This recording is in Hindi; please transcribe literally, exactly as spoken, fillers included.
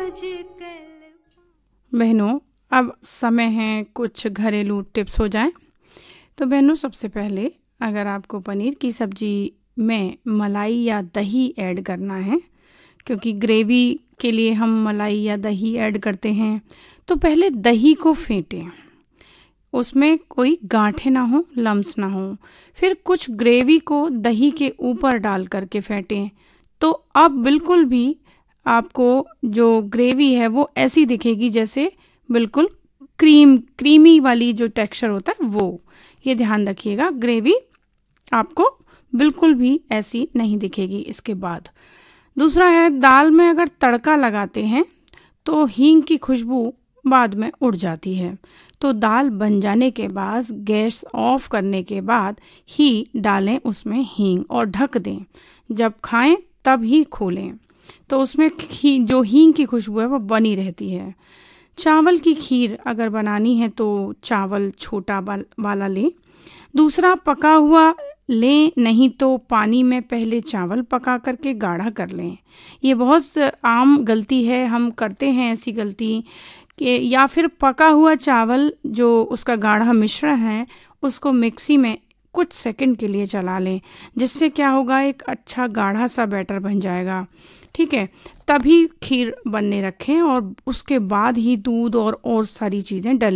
बहनों, अब समय है कुछ घरेलू टिप्स हो जाएं। तो बहनों, सबसे पहले अगर आपको पनीर की सब्जी में मलाई या दही ऐड करना है, क्योंकि ग्रेवी के लिए हम मलाई या दही ऐड करते हैं, तो पहले दही को फेंटें, उसमें कोई गांठें ना हो, लम्स ना हो। फिर कुछ ग्रेवी को दही के ऊपर डाल करके फेंटें, तो अब बिल्कुल भी आपको जो ग्रेवी है वो ऐसी दिखेगी जैसे बिल्कुल क्रीम क्रीमी वाली जो टेक्सचर होता है वो। ये ध्यान रखिएगा, ग्रेवी आपको बिल्कुल भी ऐसी नहीं दिखेगी। इसके बाद दूसरा है, दाल में अगर तड़का लगाते हैं तो हींग की खुशबू बाद में उड़ जाती है। तो दाल बन जाने के बाद गैस ऑफ करने के बाद ही डालें उसमें हींग और ढक दें। जब खाएं तब ही खोलें, तो उसमें ही जो हींग की खुशबू है वो बनी रहती है। चावल की खीर अगर बनानी है तो चावल छोटा वाला लें। दूसरा, पका हुआ लें, नहीं तो पानी में पहले चावल पका करके गाढ़ा कर लें। ये बहुत आम गलती है, हम करते हैं ऐसी गलती कि या फिर पका हुआ चावल जो उसका गाढ़ा मिश्रण है उसको मिक्सी में कुछ सेकंड के लिए चला लें, जिससे क्या होगा, एक अच्छा गाढ़ा सा बैटर बन जाएगा। ठीक है, तभी खीर बनने रखें और उसके बाद ही दूध और और सारी चीज़ें डलें।